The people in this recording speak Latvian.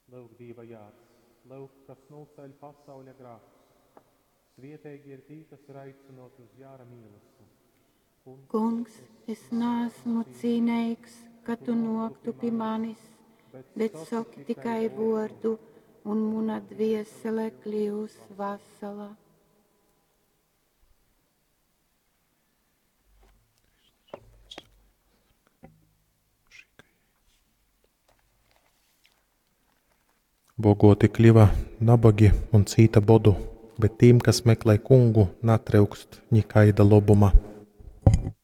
Lūk, Dieva jārds, lūk, kas nūceļ pasauļa grāks. Svietēji ir tī, kas ir aicinot uz jāra mīlestību. Kungs, es neesmu cīnīgs, ka tu noktu pie manis, bet saki tikai vārdu, un mana dviesele kļūs vesela. Bogoti kļuva nabagi un cīta bodu, bet tiem, kas meklē kungu, netrūkst nikaida lobuma.